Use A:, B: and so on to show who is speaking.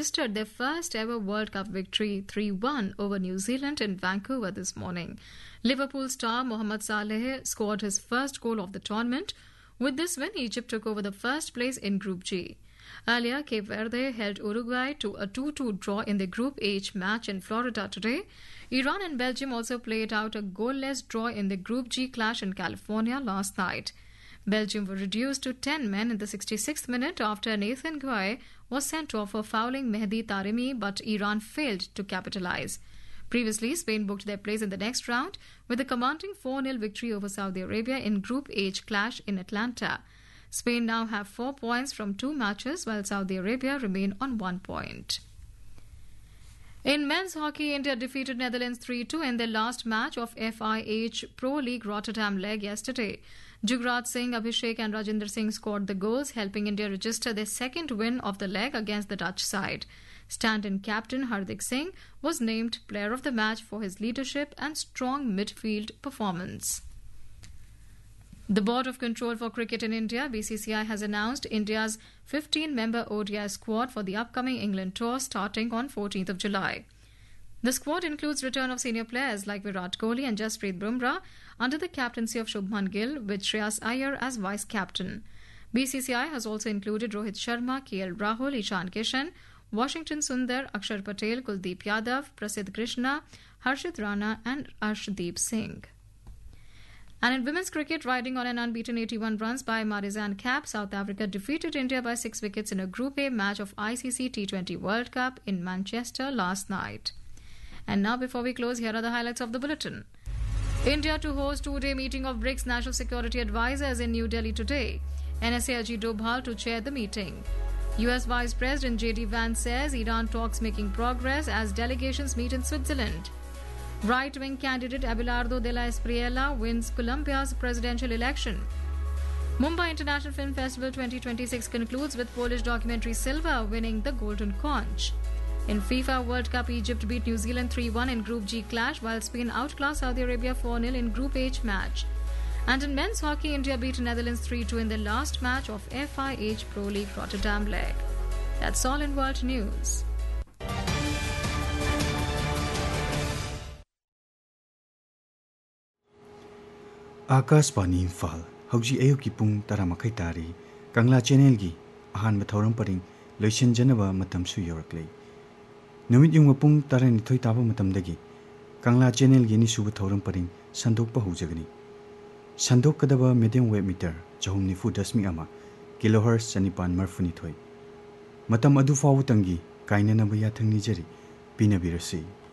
A: registered their first ever World Cup victory 3-1 over New Zealand in Vancouver this morning. Liverpool star Mohamed Salah scored his first goal of the tournament. With this win, Egypt took over the first place in Group G. Earlier, Cape Verde held Uruguay to a 2-2 draw in the Group H match in Florida today. Iran and Belgium also played out a goalless draw in the Group G clash in California last night. Belgium were reduced to 10 men in the 66th minute after Nathan Guay was sent off for fouling Mehdi Taremi, but Iran failed to capitalize. Previously, Spain booked their place in the next round with a commanding 4-0 victory over Saudi Arabia in Group H clash in Atlanta. Spain now have 4 points from 2 matches, while Saudi Arabia remain on 1 point. In men's hockey, India defeated Netherlands 3-2 in their last match of FIH Pro League Rotterdam leg yesterday. Jugraj Singh, Abhishek and Rajinder Singh scored the goals, helping India register their second win of the leg against the Dutch side. Stand-in captain Hardik Singh was named player of the match for his leadership and strong midfield performance. The Board of Control for Cricket in India, BCCI, has announced India's 15-member ODI squad for the upcoming England tour starting on 14th of July. The squad includes return of senior players like Virat Kohli and Jasprit Bumrah under the captaincy of Shubman Gill, with Shreyas Iyer as vice-captain. BCCI has also included Rohit Sharma, KL Rahul, Ishan Kishan, Washington Sundar, Akshar Patel, Kuldeep Yadav, Prasidh Krishna, Harshit Rana and Arshdeep Singh. And in women's cricket, riding on an unbeaten 81 runs by Marizanne Kapp, South Africa defeated India by 6 wickets in a Group A match of ICC T20 World Cup in Manchester last night. And now, before we close, here are the highlights of the bulletin. India to host 2-day meeting of BRICS National Security Advisors in New Delhi today. NSA Ajit Doval to chair the meeting. US Vice President J.D. Vance says Iran talks making progress as delegations meet in Switzerland. Right-wing candidate Abelardo Della Espriella wins Colombia's presidential election. Mumbai International Film Festival 2026 concludes with Polish documentary Silva winning the Golden Conch. In FIFA World Cup, Egypt beat New Zealand 3-1 in Group G clash, while Spain outclassed Saudi Arabia 4-0 in Group H match. And in men's hockey, India beat Netherlands 3-2 in the last match of FIH Pro League Rotterdam leg. That's all in world news.
B: Akashvani Imphal hauji ayuki pung taramakhay tari Kangla channel gi ahanba thoram paring loisinjanaba matamsu yoraklei numit yung pung taranithoi taba matamdagi Kangla channel gi ni suba thoram paring sandokpa hujagani sandokadaba medium wave meter 490.1 kilohertz sanipan marfunithoi matam adu fawu tangi kainanaba yathangni jari pinabirasi